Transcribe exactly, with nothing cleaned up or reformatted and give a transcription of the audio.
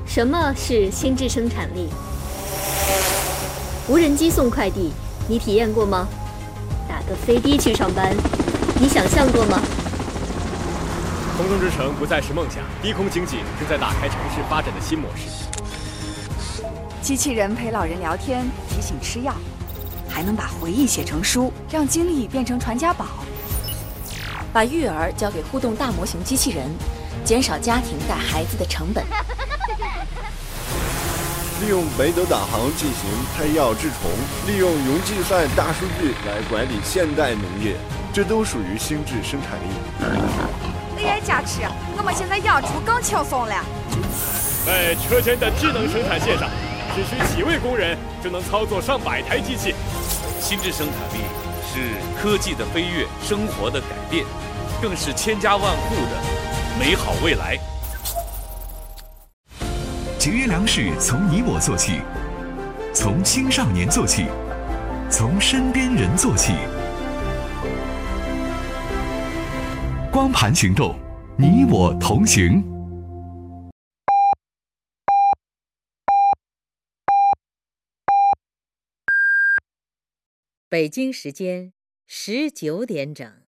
什么是心智生产力？无人机送快递，你体验过吗？打个飞的去上班，你想象过吗？ 空中之城不再是梦想，低空经济正在打开城市发展的新模式。 机器人陪老人聊天，提醒吃药，还能把回忆写成书，让经历变成传家宝。 把育儿交给互动大模型机器人，减少家庭带孩子的成本。 利用北斗导航进行配药治虫，利用云计算大数据来管理现代农业，这都属于心智生产力。 A I 加持，我们现在养猪更轻松了。 在车间的智能生产线上，只需几位工人就能操作上百台机器。 心智生产力是科技的飞跃，生活的改变，更是千家万户的美好未来。 节约粮食从你我做起，从青少年做起，从身边人做起。光盘行动，你我同行。 北京时间十九点整。